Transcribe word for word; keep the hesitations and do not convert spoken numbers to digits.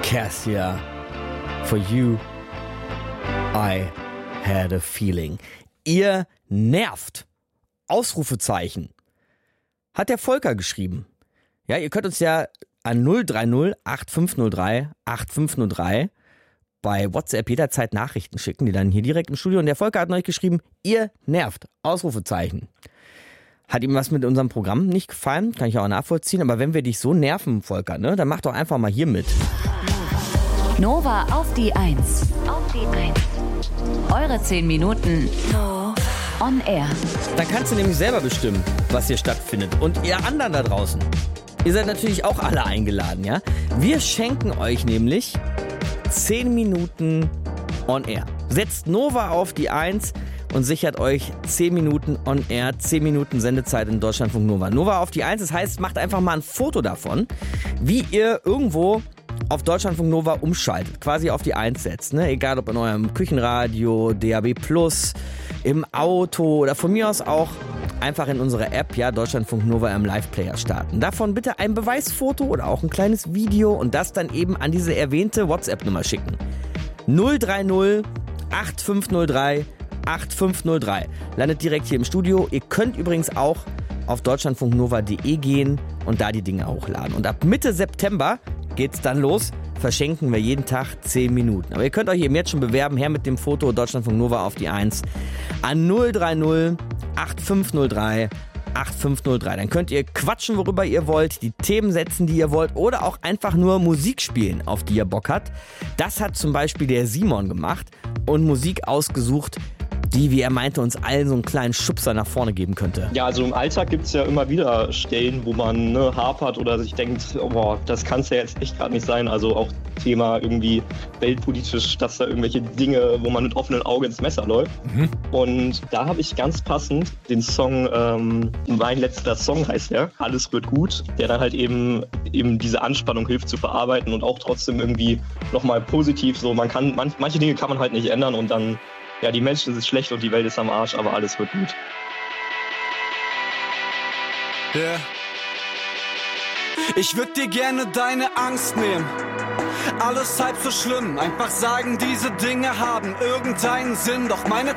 Cassia, for you I had a feeling. Ihr nervt. Ausrufezeichen. Hat der Volker geschrieben. Ja, ihr könnt uns ja an null drei null acht fünf null drei acht fünf null drei bei WhatsApp jederzeit Nachrichten schicken, die dann hier direkt im Studio. Und der Volker hat neulich geschrieben, ihr nervt. Ausrufezeichen. Hat ihm was mit unserem Programm nicht gefallen, kann ich auch nachvollziehen. Aber wenn wir dich so nerven, Volker, ne, dann mach doch einfach mal hier mit. Nova auf die Eins. Auf die Eins. Eure zehn Minuten on air. Dann kannst du nämlich selber bestimmen, was hier stattfindet. Und ihr anderen da draußen, ihr seid natürlich auch alle eingeladen, ja? Wir schenken euch nämlich zehn Minuten on air. Setzt Nova auf die Eins und sichert euch zehn Minuten on air, zehn Minuten Sendezeit in Deutschlandfunk Nova. Nova auf die Eins, das heißt, macht einfach mal ein Foto davon, wie ihr irgendwo auf Deutschlandfunk Nova umschaltet, quasi auf die Eins setzt, ne? Egal ob in eurem Küchenradio, D A B plus, im Auto oder von mir aus auch einfach in unsere App, ja, Deutschlandfunk Nova im Live-Player starten. Davon bitte ein Beweisfoto oder auch ein kleines Video und das dann eben an diese erwähnte WhatsApp-Nummer schicken. null drei null acht fünf null drei acht fünf null drei. Landet direkt hier im Studio. Ihr könnt übrigens auch auf deutschlandfunknova punkt de gehen und da die Dinge hochladen. Und ab Mitte September geht's dann los. Verschenken wir jeden Tag zehn Minuten. Aber ihr könnt euch eben jetzt schon bewerben. Her mit dem Foto Deutschlandfunk Nova auf die Eins an null drei null acht fünf null drei acht fünf null drei. Dann könnt ihr quatschen, worüber ihr wollt, die Themen setzen, die ihr wollt oder auch einfach nur Musik spielen, auf die ihr Bock habt. Das hat zum Beispiel der Simon gemacht und Musik ausgesucht, die, wie er meinte, uns allen so einen kleinen Schubser nach vorne geben könnte. Ja, also im Alltag gibt es ja immer wieder Stellen, wo man ne, hapert oder sich denkt, oh, boah, das kann es ja jetzt echt gerade nicht sein. Also auch Thema irgendwie weltpolitisch, dass da irgendwelche Dinge, wo man mit offenem Auge ins Messer läuft. Mhm. Und da habe ich ganz passend den Song, ähm, mein letzter Song heißt der, Alles wird gut, der dann halt eben, eben diese Anspannung hilft zu verarbeiten und auch trotzdem irgendwie nochmal positiv so, man kann, man, manche Dinge kann man halt nicht ändern und dann ja, die Menschen sind schlecht und die Welt ist am Arsch, aber alles wird gut. Yeah. Ich würd dir gerne deine Angst nehmen. Alles halb so schlimm, einfach sagen, diese Dinge haben irgendeinen Sinn. Doch meine